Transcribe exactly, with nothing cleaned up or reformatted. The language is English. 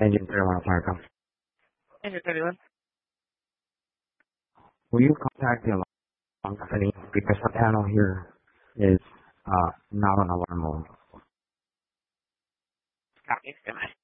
Engine thirty-one, America. Engine thirty-one. Will you contact the alarm company because the panel here is uh, not on alarm mode? Copy. Good night.